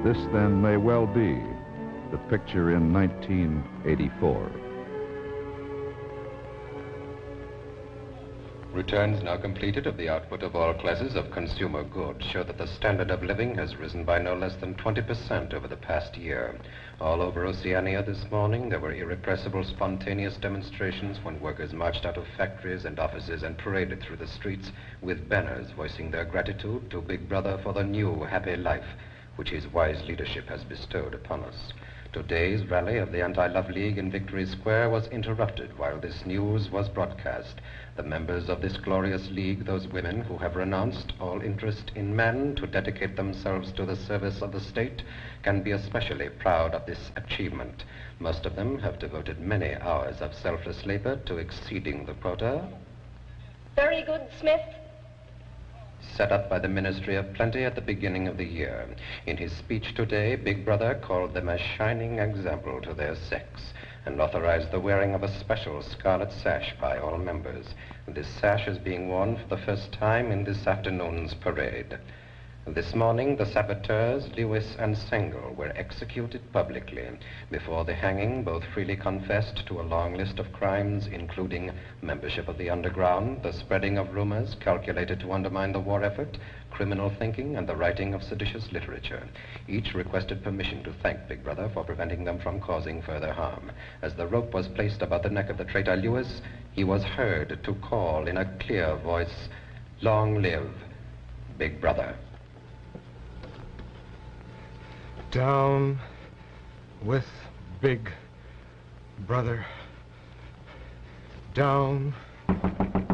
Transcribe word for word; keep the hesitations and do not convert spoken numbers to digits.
This then may well be the picture in nineteen eighty-four. Returns now completed of the output of all classes of consumer goods show that the standard of living has risen by no less than twenty percent over the past year. All over Oceania this morning, there were irrepressible, spontaneous demonstrations when workers marched out of factories and offices and paraded through the streets with banners voicing their gratitude to Big Brother for the new, happy life which his wise leadership has bestowed upon us. Today's rally of the Anti-Love League in Victory Square was interrupted while this news was broadcast. The members of this glorious league, those women who have renounced all interest in men to dedicate themselves to the service of the state, can be especially proud of this achievement. Most of them have devoted many hours of selfless labor to exceeding the quota Very good, Smith. set up by the Ministry of Plenty at the beginning of the year. In his speech today, Big Brother called them a shining example to their sex and authorized the wearing of a special scarlet sash by all members. This sash is being worn for the first time in this afternoon's parade. This morning, the saboteurs, Lewis and Sengel, were executed publicly. Before the hanging, both freely confessed to a long list of crimes, including membership of the underground, the spreading of rumors calculated to undermine the war effort, criminal thinking, and the writing of seditious literature. Each requested permission to thank Big Brother for preventing them from causing further harm. As the rope was placed about the neck of the traitor Lewis, he was heard to call in a clear voice, "Long live Big Brother." Down with Big Brother. Down